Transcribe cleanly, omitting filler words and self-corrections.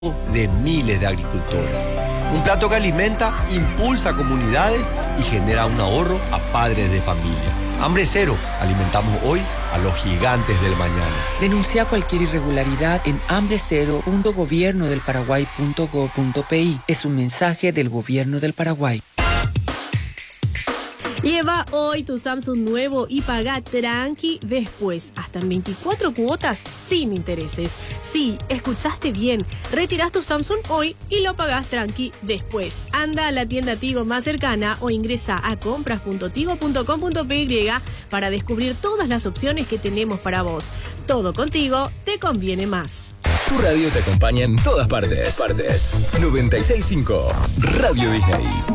de miles de agricultores. Un plato que alimenta, impulsa a comunidades y genera un ahorro a padres de familia. Hambre Cero, alimentamos hoy a los gigantes del mañana. Denuncia cualquier irregularidad en hambrecero.gobiernodelparaguay.gov.pi. Es un mensaje del Gobierno del Paraguay. Lleva hoy tu Samsung nuevo y paga tranqui después, hasta en 24 cuotas sin intereses. Sí, escuchaste bien. Retirás tu Samsung hoy y lo pagás tranqui después. Anda a la tienda Tigo más cercana o ingresa a compras.tigo.com.py para descubrir todas las opciones que tenemos para vos. Todo contigo te conviene más. Tu radio te acompaña en todas partes. 96.5 Radio Disney.